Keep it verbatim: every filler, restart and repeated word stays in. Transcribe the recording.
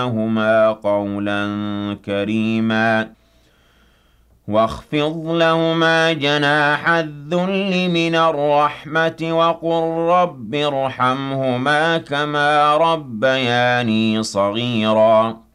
لهما قولا كريما واخفض لهما جناح الذل من الرحمة وقل رب ارحمهما كما ربياني صغيرا